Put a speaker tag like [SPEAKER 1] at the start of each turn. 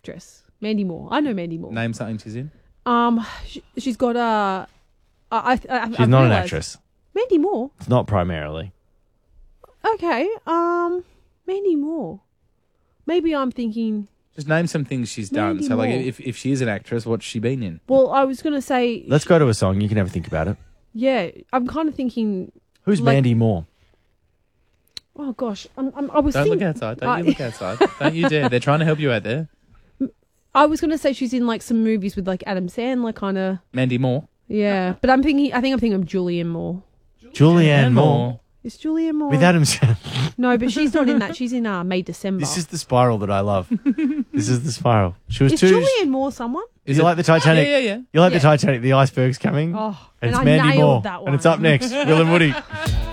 [SPEAKER 1] actress. Mandy Moore. I know Mandy Moore.
[SPEAKER 2] Name something she's in.
[SPEAKER 1] She's got a.
[SPEAKER 3] She's not an actress.
[SPEAKER 1] Mandy Moore.
[SPEAKER 3] It's not primarily.
[SPEAKER 1] Okay. Mandy Moore. Maybe I'm thinking.
[SPEAKER 2] Just name some things she's done.
[SPEAKER 1] Mandy
[SPEAKER 2] So, like,
[SPEAKER 1] Moore.
[SPEAKER 2] if she is an actress, what's she been in?
[SPEAKER 1] Well, I was going to say.
[SPEAKER 3] Let's go to a song. You can have a think about it.
[SPEAKER 1] Yeah, I'm kind of thinking.
[SPEAKER 3] Who's Mandy Moore?
[SPEAKER 1] Oh gosh, I was.
[SPEAKER 2] Don't look outside. Don't you look outside. Don't you dare. They're trying to help you out there.
[SPEAKER 1] I was going to say she's in like some movies with like Adam Sandler, kind of.
[SPEAKER 2] Mandy Moore.
[SPEAKER 1] Yeah, but I think I'm thinking of Julianne Moore.
[SPEAKER 3] Julianne Moore.
[SPEAKER 1] Is Julianne Moore
[SPEAKER 3] With Adam Sandler.
[SPEAKER 1] No, but she's not in that. She's in May December.
[SPEAKER 3] This is the spiral that I love. This is the spiral. She was
[SPEAKER 1] Is
[SPEAKER 3] too.
[SPEAKER 1] Julianne Moore someone?
[SPEAKER 3] Is you like the Titanic?
[SPEAKER 2] Yeah.
[SPEAKER 3] You like the Titanic? The iceberg's coming.
[SPEAKER 1] Oh,
[SPEAKER 3] and it's
[SPEAKER 1] I
[SPEAKER 3] Mandy
[SPEAKER 1] nailed
[SPEAKER 3] Moore.
[SPEAKER 1] that one.
[SPEAKER 3] And it's up next. Will and Woody.